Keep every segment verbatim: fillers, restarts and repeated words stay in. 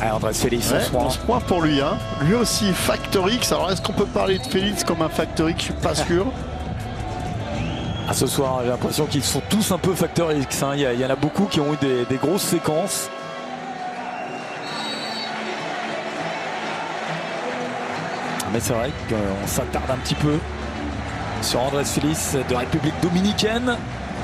Ouais, Andrés Félix, ouais, onze points. onze points pour lui. Hein. Lui aussi, Factor X. Alors, est-ce qu'on peut parler de Félix comme un Factor X? Je suis pas sûr. Ah, ce soir, j'ai l'impression qu'ils sont tous un peu Factor X. Hein. Il, y a, il y en a beaucoup qui ont eu des, des grosses séquences. Mais c'est vrai qu'on s'attarde un petit peu sur Andrés Félix de République dominicaine.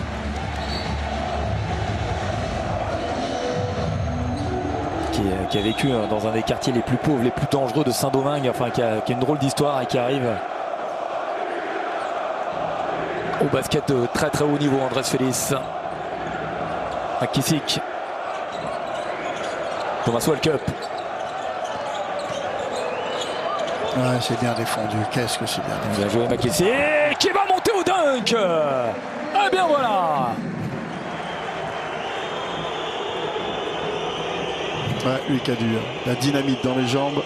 Qui, qui a vécu dans un des quartiers les plus pauvres, les plus dangereux de Saint-Domingue, enfin qui a, qui a une drôle d'histoire et qui arrive au basket de très très haut niveau. Andrés Félix, McKissick, Thomas Walkup. Ouais, c'est bien défendu. Qu'est-ce que c'est bien défendu. Bien joué McKissick qui va monter au dunk. Eh bien voilà. Ouais, lui qui a du, la dynamite dans les jambes.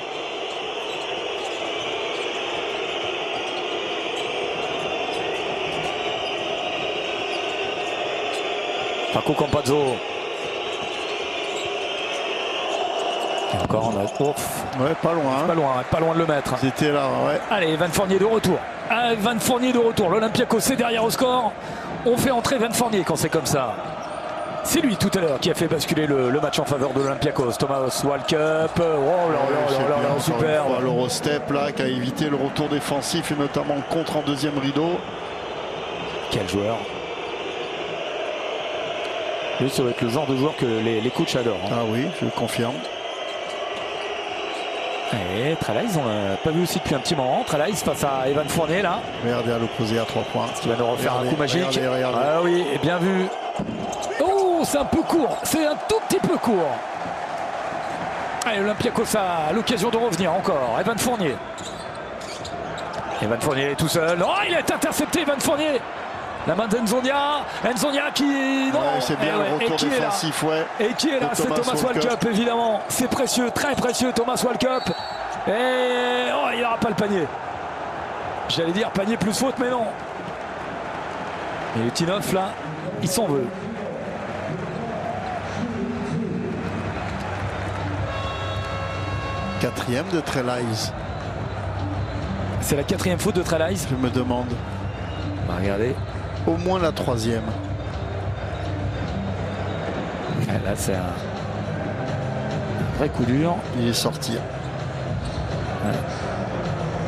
Paco Campazzo. Et encore on a... Ouf. Ouais, pas loin. Hein. Pas loin, pas loin de le mettre. C'était là, ouais. Allez, Evan Fournier de retour. Evan Fournier de retour. L'Olympiakos c'est derrière au score. On fait entrer Evan Fournier quand c'est comme ça. C'est lui tout à l'heure qui a fait basculer le, le match en faveur de l'Olympiakos. Thomas Walkup. Oh là là là là là, super. L'Eurostep là qui a évité le retour défensif et notamment le contre en deuxième rideau. Quel joueur. Lui, ça va être le genre de joueur que les, les coachs adorent. Hein. Ah oui, je le confirme. Et Trelaise, on l'a pas vu aussi depuis un petit moment. Trelaise face à Evan Fournier là. Regardez à l'opposé à trois points. Qui va nous refaire regardez, un coup magique. Regardez, regardez. Ah oui, et bien vu. Oh, c'est un peu court. C'est un tout petit peu court. Allez, l'Olympiakos a l'occasion de revenir encore. Evan Fournier. Evan Fournier est tout seul. Oh, il est intercepté, Evan Fournier. La main d'Enzonia. Enzonia qui... Non, ouais, c'est bien et le ouais. retour défensif, ouais. Et qui est là? C'est Thomas, Thomas Walkup, Walkup, évidemment. C'est précieux, très précieux, Thomas Walkup. Et... Oh, il n'y aura pas le panier. J'allais dire panier plus faute, mais non. Et le Tinoff, là, il s'en veut. Quatrième de Trelaise. C'est la quatrième faute de Trelaise. Je me demande. On va regarder. Au moins la troisième. Et là, c'est un... un vrai coup dur. Il est sorti. Ouais.